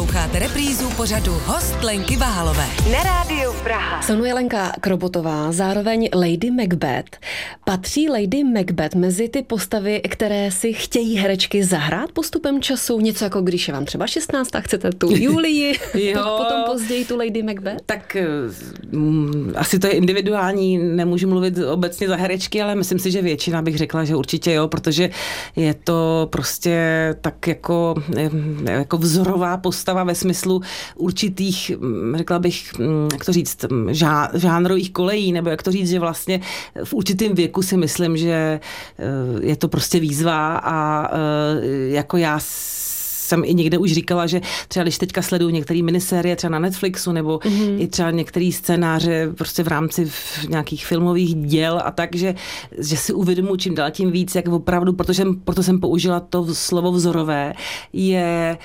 Posloucháte reprízu pořadu Host Lenky Váhalové na rádiu Praha. Se mnou je Lenka Krobotová, zároveň Lady Macbeth. Patří Lady Macbeth mezi ty postavy, které si chtějí herečky zahrát postupem času? Něco jako když je vám třeba 16 a chcete tu Julii, potom později tu Lady Macbeth? Tak asi to je individuální, nemůžu mluvit obecně za herečky, ale myslím si, že většina bych řekla, že určitě jo, protože je to prostě tak jako vzorová postava ve smyslu určitých, řekla bych, jak to říct, žánrových kolejí, nebo jak to říct, že vlastně v určitém věku si myslím, že je to prostě výzva a jako já jsem i někde už říkala, že třeba když teďka sleduju některé minisérie třeba na Netflixu nebo i třeba některé scénáře prostě v rámci nějakých filmových děl a tak, že si uvědomuji čím dál tím víc, jak opravdu, proto jsem použila to slovo vzorové, je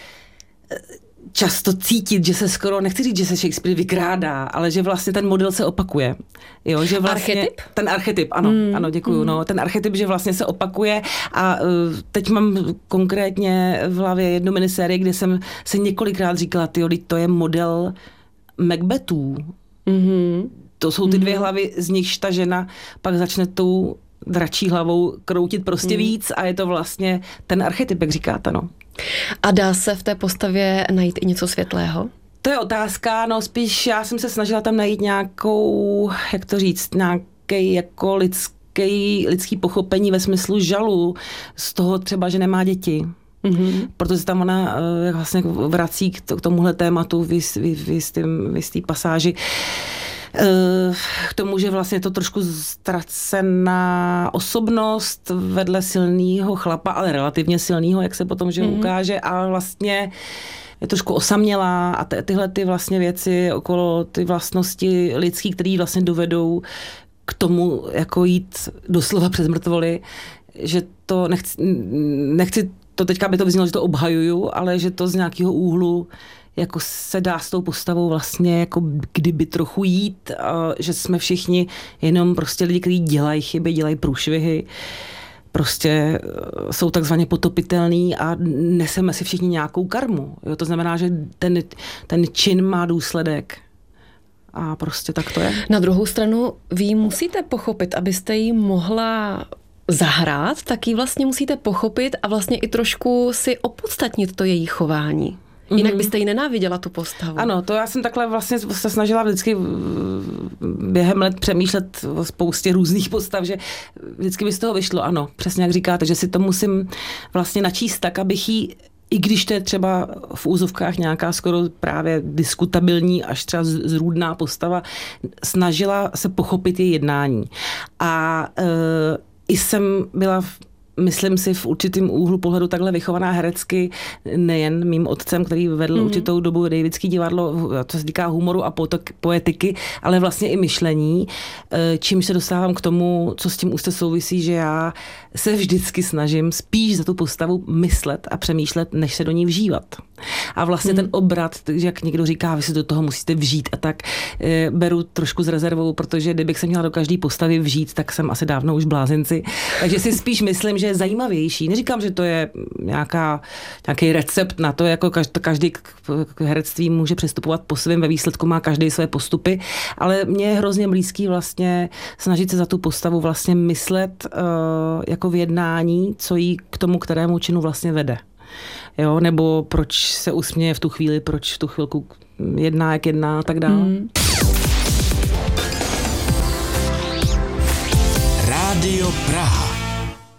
často cítit, že se skoro, nechci říct, že se Shakespeare vykrádá, ale že vlastně ten model se opakuje. Jo, že vlastně archetyp? Ten archetyp, ano, děkuju. No, ten archetyp, že vlastně se opakuje a teď mám konkrétně v hlavě jednu minisérii, kde jsem se několikrát říkala, to je model Macbethů. To jsou ty dvě hlavy, z nichž ta žena pak začne tou dračí hlavou kroutit prostě víc a je to vlastně ten archetyp, jak říkáte, no. A dá se v té postavě najít i něco světlého? To je otázka, no spíš já jsem se snažila tam najít nějakou, jak to říct, nějaký jako lidský pochopení ve smyslu žalu z toho třeba, že nemá děti. Protože tam ona vlastně vrací k tomuhle tématu v jistý pasáži. K tomu, že vlastně to trošku ztracená osobnost vedle silného chlapa, ale relativně silného, jak se potom že ukáže, a vlastně je trošku osamělá a tyhle ty vlastně věci okolo ty vlastnosti lidský, které vlastně dovedou k tomu, jako jít doslova přes mrtvoly, že to nechci to teďka by to vyznělo, že to obhajuju, ale že to z nějakého úhlu jako se dá s tou postavou vlastně jako kdyby trochu jít, že jsme všichni jenom prostě lidi, kteří dělají chyby, dělají průšvihy, prostě jsou takzvaně potopitelný a neseme si všichni nějakou karmu. Jo? To znamená, že ten čin má důsledek. A prostě tak to je. Na druhou stranu, vy musíte pochopit, abyste jí mohla zahrát, tak ji vlastně musíte pochopit a vlastně i trošku si opodstatnit to její chování. Jinak byste ji nenáviděla, tu postavu. Ano, to já jsem takhle vlastně se snažila vždycky během let přemýšlet o spoustě různých postav, že vždycky by z toho vyšlo, ano, přesně jak říkáte, že si to musím vlastně načíst tak, abych jí, i když to je třeba v úzovkách nějaká skoro právě diskutabilní, až třeba zrůdná postava, snažila se pochopit její jednání. A i jsem byla myslím si v určitém úhlu pohledu takhle vychovaná herecky, nejen mým otcem, který vedl určitou dobu Davidský divadlo, co se týká humoru a poetiky, ale vlastně i myšlení, čímž se dostávám k tomu, co s tím úzce souvisí, že já se vždycky snažím spíš za tu postavu myslet a přemýšlet, než se do ní vžívat. A vlastně ten obrat, jak někdo říká, vy si do toho musíte vžít a tak beru trošku s rezervou, protože kdybych se měla do každé postavy vžít, tak jsem asi dávno už blázinci. Takže si spíš myslím, že je zajímavější. Neříkám, že to je nějaký recept na to, jako každý herectví může přistupovat po svém, ve výsledku má každý své postupy, ale mně je hrozně blízký vlastně snažit se za tu postavu vlastně myslet jako v jednání, co jí k tomu, kterému činu vlastně vede. Jo, nebo proč se usměje v tu chvíli, proč v tu chvilku jedná, jak jedná a tak dále.